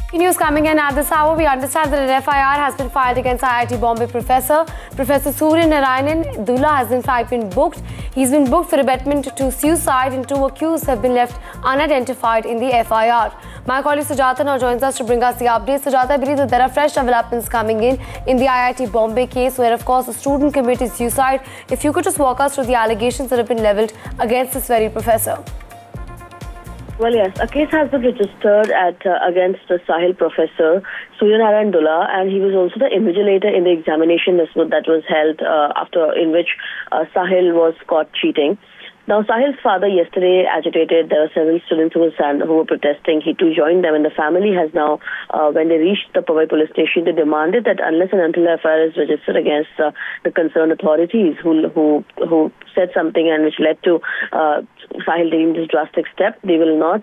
News coming in at this hour. We understand that an FIR has been filed against IIT Bombay Professor Surya Narayanan Dulla has in fact been booked. He's been booked for abetment to suicide and 2 accused have been left unidentified in the FIR. My colleague Sujata now joins us to bring us the updates. Sujata, I believe that there are fresh developments coming in the IIT Bombay case where of course the student committed suicide. If you could just walk us through the allegations that have been levelled against this very professor. Well, yes, a case has been registered against the Sahil professor, Surya Narayanan Dulla, and he was also the invigilator in the examination that was held in which Sahil was caught cheating. Now, Sahil's father yesterday agitated. There were several students who were protesting. He too joined them, and the family has now, when they reached the Powai police station, they demanded that unless and until the FIR is registered against the concerned authorities who said something and which led to Sahil taking this drastic step, they will not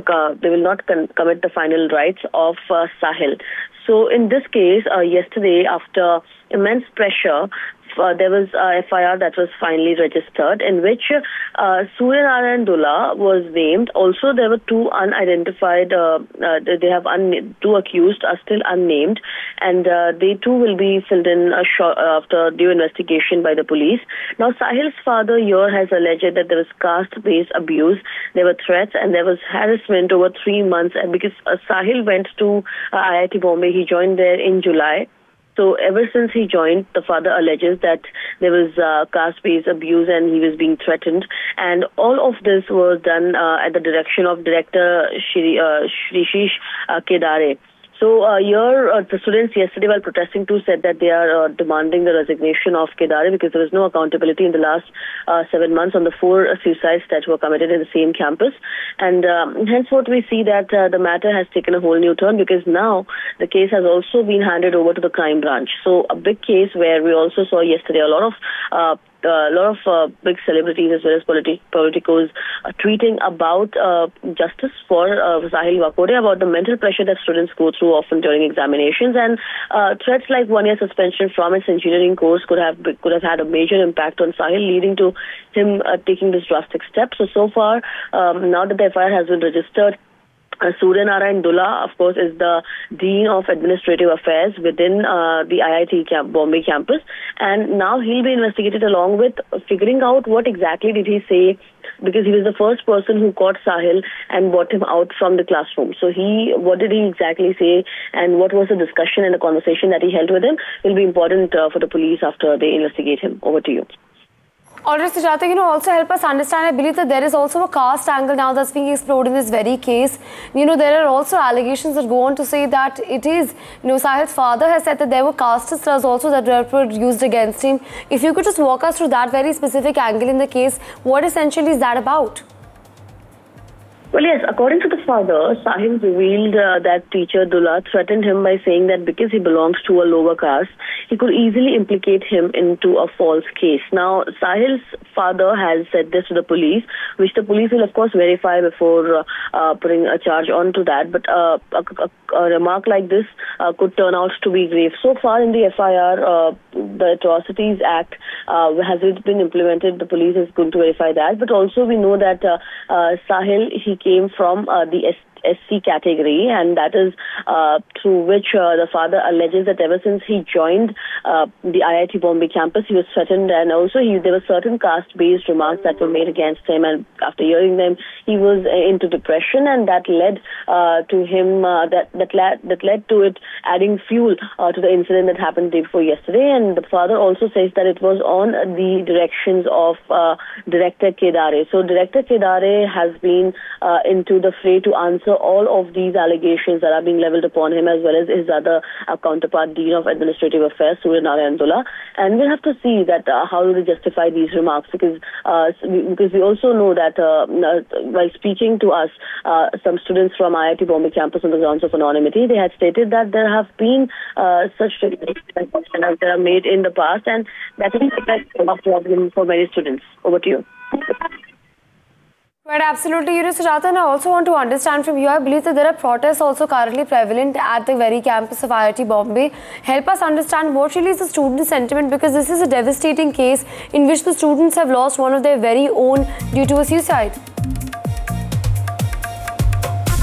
commit the final rights of Sahil. So, in this case, yesterday, after immense pressure, there was a FIR that was finally registered in which Surya Narayanan Dulla was named. Also, there were two unidentified, two accused are still unnamed, and they too will be filled in after due investigation by the police. Now, Sahil's father here has alleged that there was caste-based abuse, there were threats, and there was harassment over 3 months. And because Sahil went to IIT Bombay, he joined there in July. So ever since he joined, the father alleges that there was caste-based abuse and he was being threatened. And all of this was done at the direction of Director Shrishish Kedare. So the students yesterday while protesting too said that they are demanding the resignation of Kedare because there was no accountability in the last 7 months on the 4 suicides that were committed in the same campus. And henceforth we see that the matter has taken a whole new turn because now the case has also been handed over to the crime branch. So a big case where we also saw yesterday a lot of big celebrities as well as politicos tweeting about justice for Sahil Wakode, about the mental pressure that students go through often during examinations, and threats like 1-year suspension from its engineering course could have had a major impact on Sahil, leading to him taking this drastic step. So far, now that the FIR has been registered, Surya Narayanan Dulla, of course, is the Dean of Administrative Affairs within the IIT Bombay campus, and now he'll be investigated along with figuring out what exactly did he say, because he was the first person who caught Sahil and brought him out from the classroom. So what did he exactly say, and what was the discussion and the conversation that he held with him will be important for the police after they investigate him. Over to you. Alright, Sujata, also help us understand. I believe that there is also a caste angle now that's being explored in this very case. There are also allegations that go on to say that it is, Sahil's father has said that there were caste slurs also that were used against him. If you could just walk us through that very specific angle in the case, what essentially is that about? Well, yes, according to the father, Sahil revealed that teacher Dulla threatened him by saying that because he belongs to a lower caste, he could easily implicate him into a false case. Now, Sahil's father has said this to the police, which the police will, of course, verify before putting a charge onto that. But a remark like this could turn out to be grave. So far in the FIR, the Atrocities Act has been implemented. The police is going to verify that. But also we know that Sahil, he came from the SC category, and that is through which the father alleges that ever since he joined the IIT Bombay campus, he was threatened, and also there were certain caste-based remarks that were made against him, and after hearing them, he was into depression, and that led to him, that led to it adding fuel to the incident that happened the day before yesterday. And the father also says that it was on the directions of Director Kedare. So Director Kedare has been into the fray to answer all of these allegations that are being leveled upon him, as well as his other counterpart, Dean of Administrative Affairs, Surya Narayanan Dulla. And we'll have to see that how do they justify these remarks, because we also know that while speaking to us, some students from IIT Bombay campus on the grounds of anonymity, they had stated that there have been such that are made in the past, and that is a problem for many students. Over to you. Right, absolutely. Sujata, and I also want to understand from you, I believe that there are protests also currently prevalent at the very campus of IIT Bombay. Help us understand what really is the student sentiment, because this is a devastating case in which the students have lost one of their very own due to a suicide. So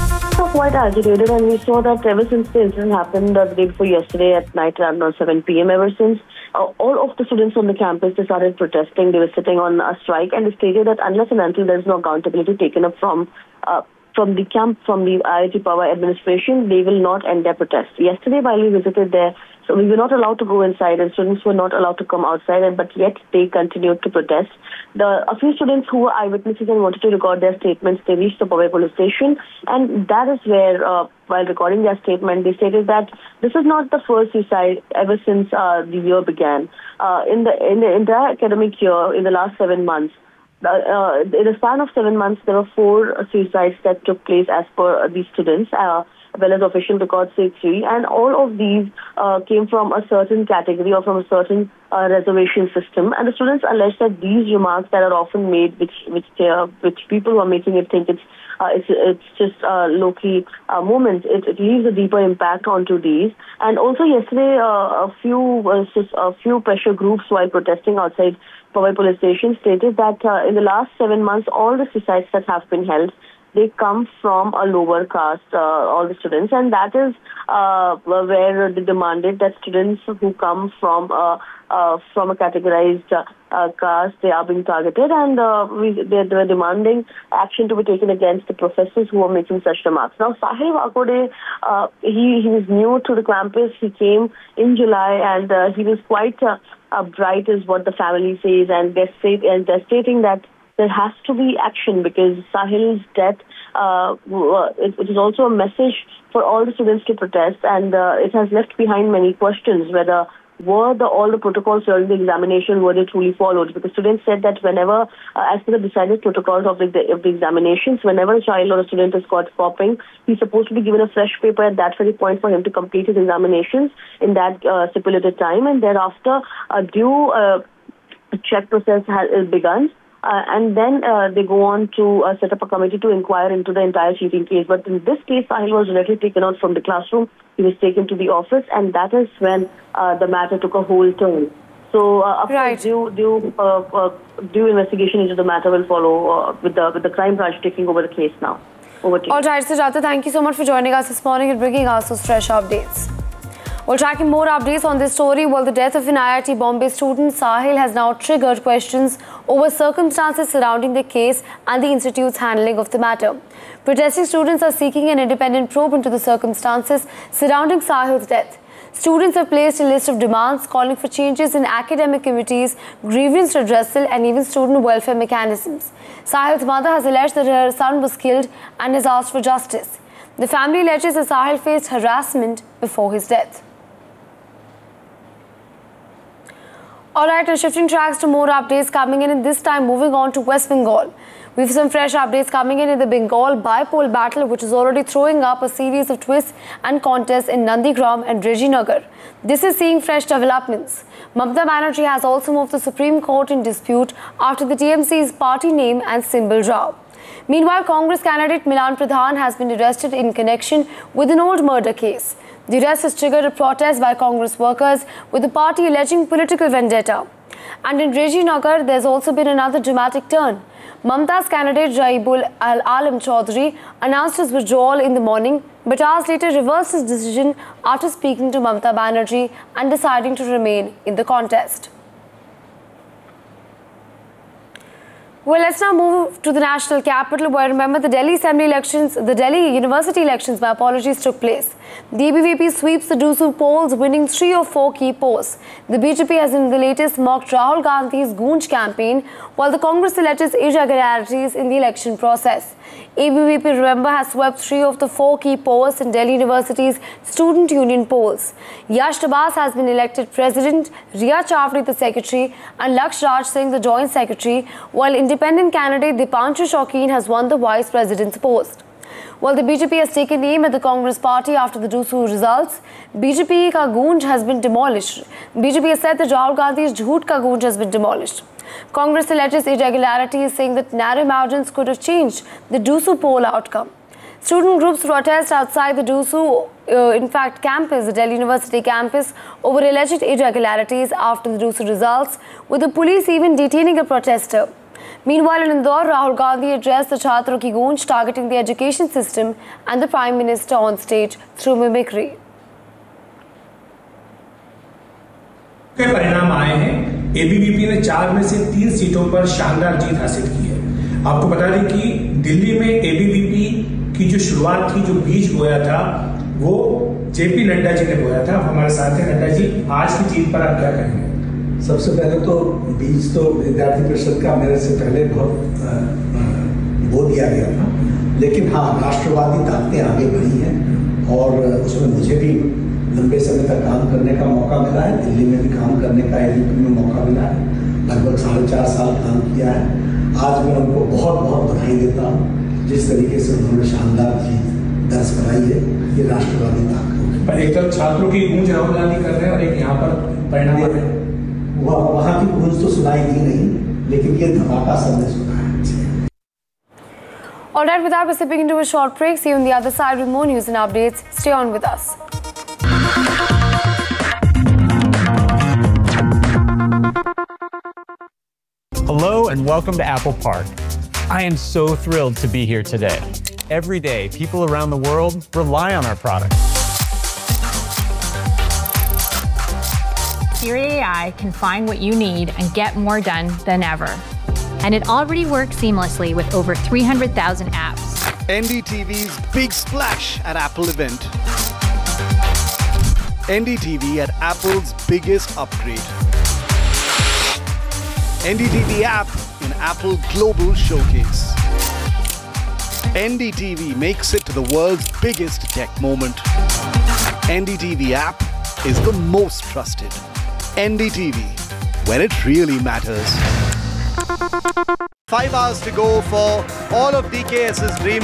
quite agitated, and we saw that ever since the incident happened the day before yesterday at night around 7 p.m. Ever since, all of the students on the campus, they started protesting. They were sitting on a strike, and they stated that unless and until there is no accountability taken up from the IIT Power administration, they will not end their protest. Yesterday, while we visited there, so we were not allowed to go inside, and students were not allowed to come outside, but yet they continued to protest. A few students who were eyewitnesses and wanted to record their statements, they reached the Powai police station, and that is where, while recording their statement, they stated that this is not the first suicide ever since the year began. In the entire academic year, in the last 7 months, in the span of 7 months, there were 4 suicides that took place as per these students, well as official records say 3, and all of these came from a certain category or from a certain reservation system. And the students allege that these remarks that are often made, which people who are making it think it's just low-key moments, it leaves a deeper impact onto these. And also yesterday, a few pressure groups while protesting outside Powai police station stated that in the last 7 months, all the suicides that have been held, they come from a lower caste, all the students, and that is where they demanded that students who come from a categorized caste, they are being targeted, and they were demanding action to be taken against the professors who are making such remarks. Now, Sahil Wakode, he was new to the campus. He came in July, and he was quite bright, is what the family says, and they're stating that there has to be action because Sahil's death, it is also a message for all the students to protest, and it has left behind many questions whether all the protocols during the examination were they truly followed, because students said that whenever, as per the decided protocols of the examinations, whenever a child or a student is caught copying, he's supposed to be given a fresh paper at that very point for him to complete his examinations in that stipulated time, and thereafter a due check process has begun. And then they go on to set up a committee to inquire into the entire cheating case. But in this case, Sahil was directly taken out from the classroom. He was taken to the office, and that is when the matter took a whole turn. So, of course, due investigation into the matter will follow with the crime branch taking over the case now. Over to you. All right, Sujata, thank you so much for joining us this morning and bringing us those fresh updates. Well, tracking more updates on this story, well, the death of an IIT Bombay student, Sahil, has now triggered questions over circumstances surrounding the case and the institute's handling of the matter. Protesting students are seeking an independent probe into the circumstances surrounding Sahil's death. Students have placed a list of demands calling for changes in academic committees, grievance redressal and even student welfare mechanisms. Sahil's mother has alleged that her son was killed and has asked for justice. The family alleges that Sahil faced harassment before his death. Alright, now shifting tracks to more updates coming in, and this time moving on to West Bengal. We have some fresh updates coming in the Bengal bipole battle, which is already throwing up a series of twists and contests in Nandigram and Rajinagar. This is seeing fresh developments. Mamata Banerjee has also moved the Supreme Court in dispute after the TMC's party name and symbol row. Meanwhile, Congress candidate Milan Pradhan has been arrested in connection with an old murder case. The arrest has triggered a protest by Congress workers, with the party alleging political vendetta. And in Rajinagar, there's also been another dramatic turn. Mamata's candidate Raibul Alam Chaudhary announced his withdrawal in the morning, but hours later reversed his decision after speaking to Mamata Banerjee and deciding to remain in the contest. Well, let's now move to the national capital, where, remember, the Delhi University elections, my apologies, took place. The ABVP sweeps the DUSU polls, winning 3 of 4 key posts. The BJP has in the latest mocked Rahul Gandhi's Goonj campaign, while the Congress alleges irregularities in the election process. ABVP, remember, has swept 3 of the 4 key posts in Delhi University's student union polls. Yash Tabas has been elected president, Riya Chawdhury the secretary, and Laksh Raj Singh the joint secretary, while independent candidate Dipanshu Shaukin has won the vice president's post. While the BJP has taken aim at the Congress party after the DUSU results, BJP ka Goonj has been demolished. BJP has said that Rahul Gandhi's Jhoot ka Goonj has been demolished. Congress alleges irregularities, saying that narrow margins could have changed the DUSU poll outcome. Student groups protest outside the DUSU, campus, the Delhi University campus, over alleged irregularities after the DUSU results, with the police even detaining a protester. Meanwhile, in Indore, Rahul Gandhi addressed the Chhatron Ki Goonj, targeting the education system and the Prime Minister on stage through mimicry. के परिणाम आए हैं। ABVP ने 4 में से 3 सीटों पर शानदार जीत हासिल की है। आपको बता दें कि दिल्ली में एबीवीपी की जो शुरुआत थी, जो बीज बोया था, वो जेपी नड्डा जी ने बोया था। हमारे साथ हैं नड्डा जी, आज की जीत पर आप क्या कहेंगे? सबसे पहले तो बीज तो विद्यार्थी परिषद का मेरे से पहले बहुत बो दिया गया था, लेकिन हाँ, राष्ट्रवादी ताकतें आगे बढ़ी हैं और उसमें मुझे भी लंबे समय तक काम करने का मौका मिला है। दिल्ली में भी काम करने का एबीवीपी में मौका मिला है। लगभग 4.5 साल काम किया है। आज मैं उनको बहुत बहुत बधाई देता हूँ। जिस तरीके से उन्होंने शानदार जीत दर्ज कराई है, ये राष्ट्रवादी ताकत। पर एक तरफ छात्रों की गूंज राहुल गांधी कर रहे हैं और एक यहाँ पर परिणाम है। वहाँ की गूंज तो सुनाई दी नहीं, लेकिन ये धमाका सबने सुना है। All right, with that, we're stepping into a short break. See you on the other side with more news and updates. Stay on with us. Hello and welcome to Apple Park. I am so thrilled to be here today. Every day, people around the world rely on our products. Siri AI can find what you need and get more done than ever. And it already works seamlessly with over 300,000 apps. NDTV's big splash at Apple event. NDTV at Apple's biggest upgrade. NDTV app in Apple Global Showcase. NDTV makes it to the world's biggest tech moment. NDTV app is the most trusted. NDTV, when it really matters. 5 hours to go for all of DKS's dream